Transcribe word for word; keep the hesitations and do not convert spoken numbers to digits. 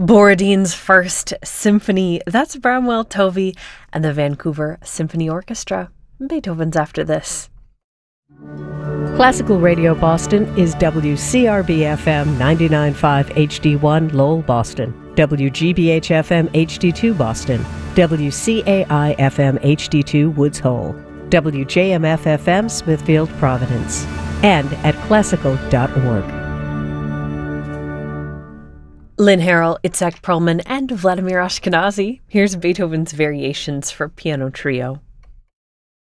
Borodine's First Symphony, that's Bramwell Tovey and the Vancouver Symphony Orchestra. Beethoven's after this. Classical Radio Boston is W C R B F M ninety-nine point five H D one Lowell, Boston, W G B H F M H D two Boston, W C A I F M H D two Woods Hole, W J M F F M Smithfield, Providence, and at classical dot org. Lynn Harrell, Itzhak Perlman, and Vladimir Ashkenazy. Here's Beethoven's Variations for Piano Trio.